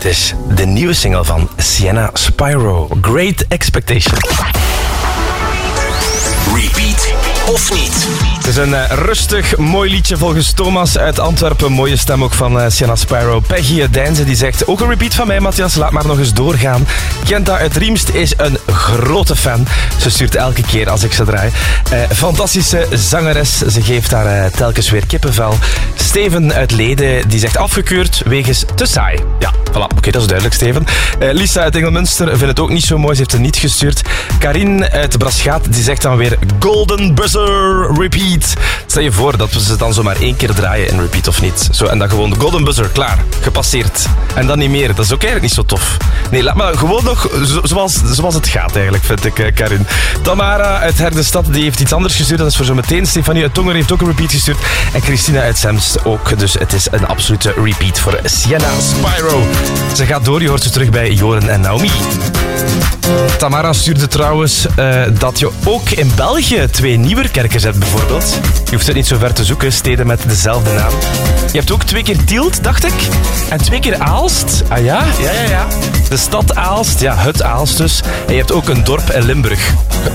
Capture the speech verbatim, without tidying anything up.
Het is de nieuwe single van Sienna Spyro, Great Expectation. Repeat of niet? Het is een uh, rustig, mooi liedje volgens Thomas uit Antwerpen. Mooie stem ook van uh, Sienna Spyro. Peggy Deinze die zegt, ook een repeat van mij, Matthias, laat maar nog eens doorgaan. Kenta uit Riemst is een grote fan. Ze stuurt elke keer als ik ze draai. Uh, fantastische zangeres, ze geeft daar uh, telkens weer kippenvel. Steven uit Leden die zegt afgekeurd wegens te saai. Ja, voilà, oké, okay, dat is duidelijk, Steven. Uh, Lisa uit Engelmunster vindt het ook niet zo mooi, ze heeft het niet gestuurd. Karin uit Braschaat die zegt dan weer Golden Buzzer Repeat. Stel je voor dat we ze dan zomaar één keer draaien in repeat of niet. Zo, en dan gewoon Golden Buzzer, klaar, gepasseerd. En dan niet meer, dat is ook eigenlijk niet zo tof. Nee, laat maar gewoon nog zo, zoals, zoals het gaat eigenlijk, vind ik, uh, Karin. Tamara uit Herdestad, die heeft iets anders gestuurd. Dat is voor zo meteen. Stefanie uit Tongeren heeft ook een repeat gestuurd. En Christina uit Zemst ook. Dus het is een absolute repeat voor Sienna Spyro. Ze gaat door, je hoort ze terug bij Joren en Naomi. Tamara stuurde trouwens uh, dat je ook in België twee Nieuwerkerkers hebt bijvoorbeeld. Je hoeft het niet zo ver te zoeken, steden met dezelfde naam. Je hebt ook twee keer Tielt, dacht ik. En twee keer Aalst. Ah ja? Ja, ja, ja. De stad Aalst, ja, het Aalst dus. En je hebt ook een dorp in Limburg.